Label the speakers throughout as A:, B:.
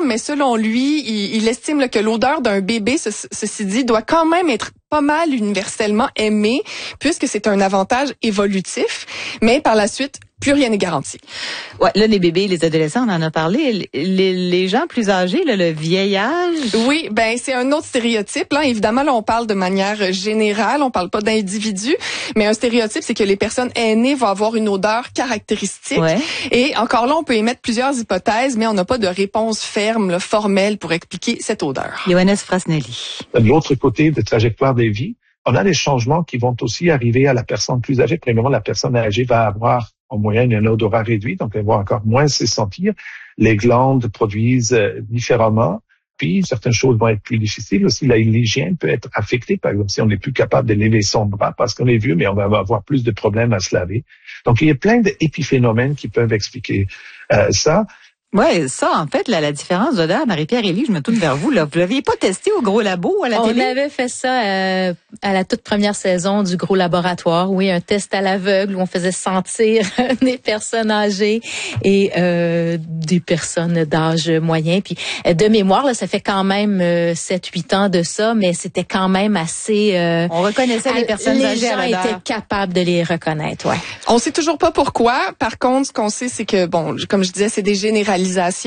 A: mais selon lui, il estime là, que l'odeur d'un bébé, ceci dit, doit quand même être pas mal universellement aimée, puisque c'est un avantage évolutif, mais par la suite, plus rien n'est garanti.
B: Ouais, là, les bébés, les adolescents, on en a parlé. Les gens plus âgés, là, le vieillage.
A: Oui, ben c'est un autre stéréotype. Là, évidemment, là, on parle de manière générale, on parle pas d'individus, mais un stéréotype, c'est que les personnes aînées vont avoir une odeur caractéristique.
B: Ouais.
A: Et encore là, on peut émettre plusieurs hypothèses, mais on n'a pas de réponse ferme, là, formelle pour expliquer cette odeur.
B: Johannes Frasnelli.
C: De l'autre côté de trajectoire des vies, on a des changements qui vont aussi arriver à la personne plus âgée. Premièrement, la personne âgée va avoir en moyenne un odorat réduit, donc elle va encore moins se sentir. Les glandes produisent différemment. Puis, certaines choses vont être plus difficiles. Aussi, l'hygiène peut être affectée. Par exemple, si on n'est plus capable de lever son bras parce qu'on est vieux, mais on va avoir plus de problèmes à se laver. Donc, il y a plein d'épiphénomènes qui peuvent expliquer ça.
B: Ouais, ça, en fait, la différence d'odeur, Marie-Pierre Élie, je me tourne vers vous, là. Vous l'aviez pas testé au gros labo à la télé?
D: On avait fait ça à la toute première saison du gros laboratoire. Oui, un test à l'aveugle où on faisait sentir des personnes âgées et des personnes d'âge moyen. Puis, de mémoire, là, ça fait quand même 7-8 ans de ça, mais c'était quand même assez...
B: on reconnaissait les personnes âgées à l'odeur.
D: Les gens étaient capables de les reconnaître, ouais.
A: On sait toujours pas pourquoi. Par contre, ce qu'on sait, c'est que, bon, comme je disais, c'est des généralisations.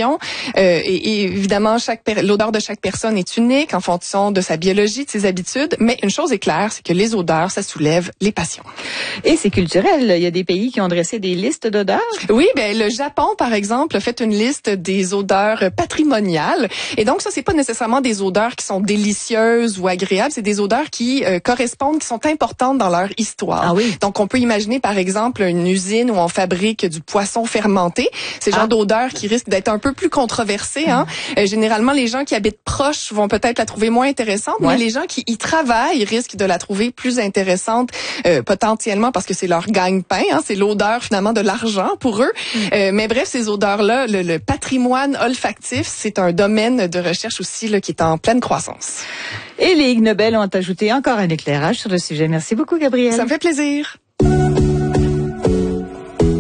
A: Et évidemment, l'odeur de chaque personne est unique en fonction de sa biologie, de ses habitudes. Mais une chose est claire, c'est que les odeurs, ça soulève les passions.
B: Et c'est culturel. Il y a des pays qui ont dressé des listes d'odeurs.
A: Oui, ben le Japon, par exemple, a fait une liste des odeurs patrimoniales. Et donc, ça, c'est pas nécessairement des odeurs qui sont délicieuses ou agréables. C'est des odeurs qui correspondent, qui sont importantes dans leur histoire.
B: Ah oui.
A: Donc, on peut imaginer, par exemple, une usine où on fabrique du poisson fermenté. C'est le genre d'odeur qui risque d'être un peu plus controversée. Hein? Généralement, les gens qui habitent proches vont peut-être la trouver moins intéressante, mais les gens qui y travaillent risquent de la trouver plus intéressante potentiellement parce que c'est leur gagne-pain. Hein? C'est l'odeur, finalement, de l'argent pour eux. Mais bref, ces odeurs-là, le patrimoine olfactif, c'est un domaine de recherche aussi là, qui est en pleine croissance.
B: Et les Ig Nobel ont ajouté encore un éclairage sur le sujet. Merci beaucoup, Gabrielle.
A: Ça me fait plaisir.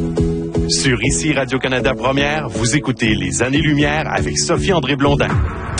E: Sur ICI Radio-Canada Première, vous écoutez Les Années-Lumière avec Sophie-André Blondin.